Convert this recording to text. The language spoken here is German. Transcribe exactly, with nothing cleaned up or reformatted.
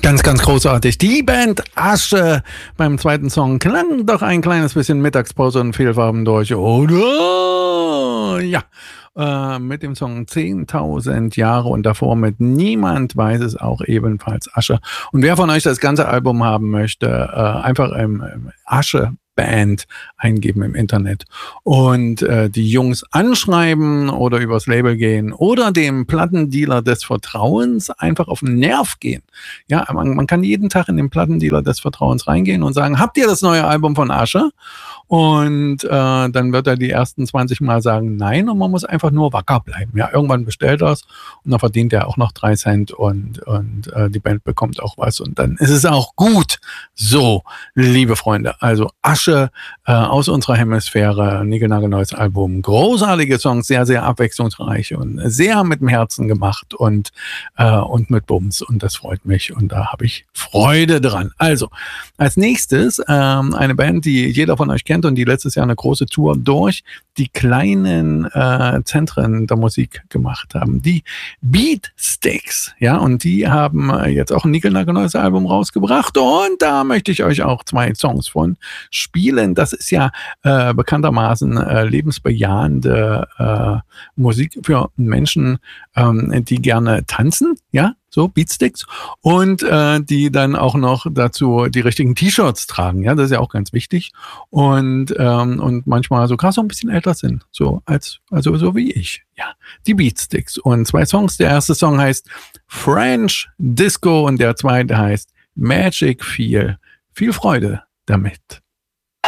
Ganz, ganz großartig. Die Band Asche. Beim zweiten Song klang doch ein kleines bisschen Mittagspause und Fehlfarben durch, oder? Ja. Äh, mit dem Song zehntausend Jahre und davor mit Niemand weiß es auch ebenfalls Asche. Und wer von euch das ganze Album haben möchte, äh, einfach im, im Asche Band eingeben im Internet und äh, die Jungs anschreiben oder übers Label gehen oder dem Plattendealer des Vertrauens einfach auf den Nerv gehen. Ja, man, man kann jeden Tag in den Plattendealer des Vertrauens reingehen und sagen, habt ihr das neue Album von Asche? Und äh, dann wird er die ersten zwanzig Mal sagen, nein, und man muss einfach nur wacker bleiben. Ja, irgendwann bestellt er es und dann verdient er auch noch drei Cent und, und äh, die Band bekommt auch was und dann ist es auch gut. So, liebe Freunde, also Asche äh, aus unserer Hemisphäre, niegelnagelneues Album, großartige Songs, sehr, sehr abwechslungsreich und sehr mit dem Herzen gemacht und, äh, und mit Bums und das freut mich und da habe ich Freude dran. Also, als nächstes ähm, eine Band, die jeder von euch kennt und die letztes Jahr eine große Tour durch die kleinen äh, Zentren der Musik gemacht haben. Die Beatsticks, ja, und die haben äh, jetzt auch ein niegelnagelneues Album rausgebracht und da möchte ich euch auch zwei Songs von spielen. Das ist ja äh, bekanntermaßen äh, lebensbejahende äh, Musik für Menschen, ähm, die gerne tanzen, ja, so Beatsticks und äh, die dann auch noch dazu die richtigen T-Shirts tragen, ja, das ist ja auch ganz wichtig und ähm, und manchmal sogar so ein bisschen älter sind, so als also so wie ich, ja, die Beatsticks und zwei Songs. Der erste Song heißt French Disco und der zweite heißt Magic Feel. Viel Freude damit.